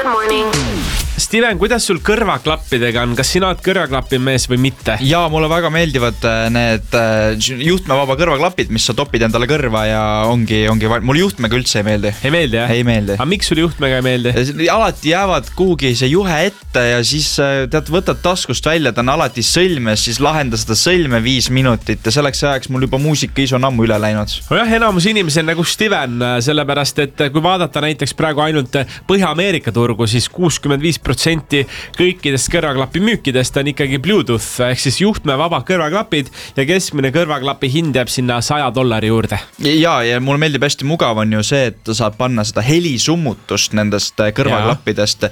Good morning. Steven, kuidas sul kõrvaklappidega on? Kas sina oled kõrvaklappimees või mitte? Jaa, mulle väga meeldivad need juhtmevaba kõrvaklapid, mis sa topid endale kõrva ja ongi mul juhtmega üldse ei meeldi. Ei meeldi, jah? Ei meeldi. Aga miks sul juhtmega ei meeldi? Alati jäävad kuhugi see juhe ette ja siis võtad taskust välja, ta on alati sõlmes, siis lahenda seda sõlme 5 minutit ja selleks ajaks mul juba muusika isu on ammu üle läinud. Jah, enamus inimesi on nagu Steven, sellepärast, et kui vaadata näiteks praegu ainult Põhja-Ameerika turgu, siis 65% kõikidest kõrvaklapi müükidest on ikkagi Bluetooth, ehk siis juhtmevaba kõrvaklapid ja keskmine kõrvaklapi hind jääb sinna $100 juurde. Ja mulle meeldib hästi mugav on ju see, et saab panna seda helisummutust nendest kõrvaklappidest.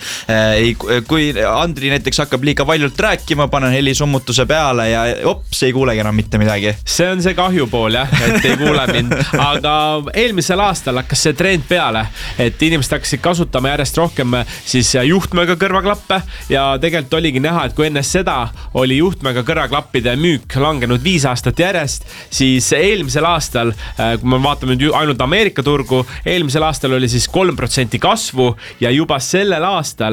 Kui Andri näiteks hakkab liiga valjult rääkima, panen helisummutuse peale ja hops, ei kuulegi enam mitte midagi. See on see kahju pool, jah, et ei kuule mind. Aga eelmisel aastal hakkas see trend peale, et inimesed hakkasid kasutama järjest rohkem siis juhtmega kõrvaklappe ja tegelikult oligi näha, et kui enne seda oli juhtmega kõrvaklappide müük langenud 5 aastat järjest, siis eelmisel aastal, kui me vaatame nüüd ainult Ameerika turgu, eelmisel aastal oli siis 3% kasvu ja juba sellel aastal,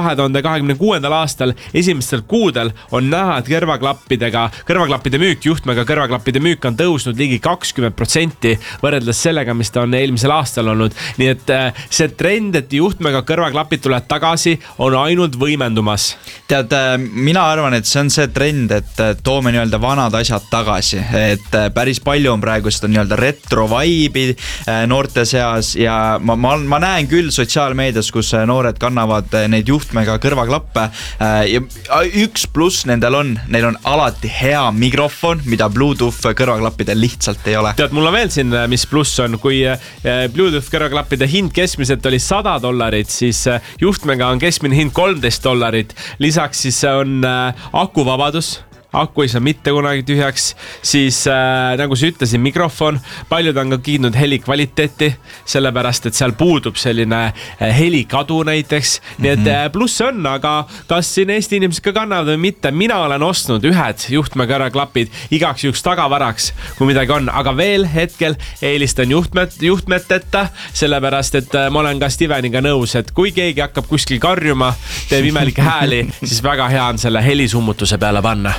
2026. aastal, esimestel kuudel on näha, et kõrvaklappide müük, juhtmega kõrvaklappide müük on tõusnud ligi 20% võrreldes sellega, mis ta on eelmisel aastal olnud. Nii et see trend, et juhtmega kõrvaklapid tulevad tagasi, on ainult võimendumas. Tead, mina arvan, et see on see trend, et toome nii-öelda vanad asjad tagasi, et päris palju on praegu seda nii-öelda retro vibe'i noorte seas ja ma näen küll sotsiaalmeedias, kus noored kannavad neid juhtmega kõrvaklappe ja üks pluss neil on alati hea mikrofon, mida Bluetooth kõrvaklappidel lihtsalt ei ole. Tead, mul on veel siin, mis pluss on, kui Bluetooth kõrvaklappide hind keskmiselt oli $100, siis juhtmega on keskmine hind $13. Lisaks siis on akuvabadus. Akku ei saa mitte kunagi tühjaks, siis nagu sa ütlesin, mikrofon, paljud on ka kiidnud heli kvaliteeti, sellepärast, et seal puudub selline helikadu näiteks, nii et pluss on, aga kas siin Eesti inimesed ka kannavad või mitte, mina olen ostnud ühed juhtmekõrvaklapid igaks juhuks tagavaraks, kui midagi on, aga veel hetkel eelistan juhtmeteta, sellepärast, et ma olen ka Steveniga nõus, et kui keegi hakkab kuskil karjuma, teeb imelikke hääli, siis väga hea on selle helisummutuse peale panna.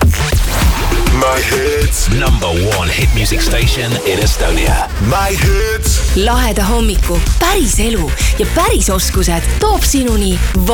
My Hits. Number 1 hit music station in Estonia. My Hits. Laheda hommiku, päris elu ja päris oskused toob sinuni